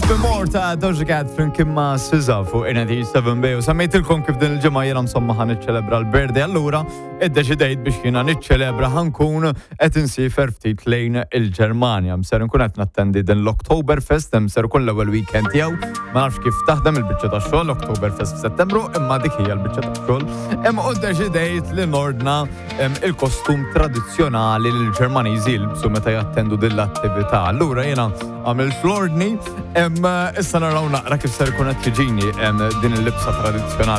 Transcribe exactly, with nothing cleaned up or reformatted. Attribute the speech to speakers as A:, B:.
A: More ta' Doja Cat flimkien ma' S Z A fuq ninety-seven B u semmejtilkom kif din il-ġimgħa jiena insomma ħan niċċelebra l-birthday allura iddeċidejt biex jiena niċċelebra ħankun qed insifer ftit lejn il-Ġermanja. Mser nkun qed nattendi din l-Oktoberfest mser ikun l-ewwel weekend tiegħu. Ma nafx kif taħdem il-biċċa tax-xogħol Oktoberfest f'Settembru imma dik hija l-biċċa tax-xogħol. Imma u ddeċidejt li nordna il-kostum tradizzjonali li l-Ġermaniżi jilbsu meta jattendu din l-attività. Allura jiena għamil flordni issa naraw naqra kif ser ikun qed tiġini din il-libsa tradizzjonali